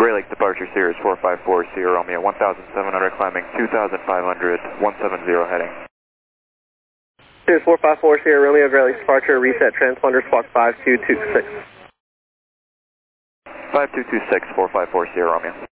Gray Lake departure Sirius 454 Sierra Romeo 1700 climbing 2500 170 heading. Sirius 454 Sierra Romeo Gray Lake departure reset transponder squawk 5226. 5226 454 Sierra Romeo.